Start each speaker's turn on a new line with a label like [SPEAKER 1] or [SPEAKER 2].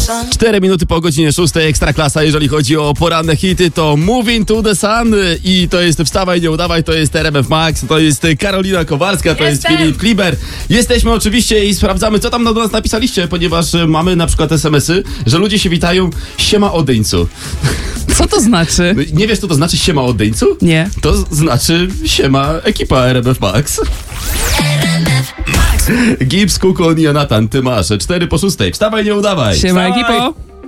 [SPEAKER 1] 4 minuty po godzinie 6, Ekstraklasa. Jeżeli chodzi o poranne hity, to Moving to the Sun i to jest Wstawaj, nie udawaj, to jest RMF Max, to jest Karolina Kowalska, to jest Filip Kliber. Jesteśmy oczywiście i sprawdzamy, co tam do nas napisaliście, ponieważ mamy na przykład SMS-y, że ludzie się witają siema odeńcu.
[SPEAKER 2] Co to znaczy?
[SPEAKER 1] Nie wiesz, co to znaczy siema odeńcu?
[SPEAKER 2] Nie.
[SPEAKER 1] To znaczy siema ekipa RMF Max. Gibbs, Kukon i Jonathan, ty masz 4 po 6. Wstawaj, nie udawaj.
[SPEAKER 2] Siema
[SPEAKER 1] Wstawaj.
[SPEAKER 2] ekipo.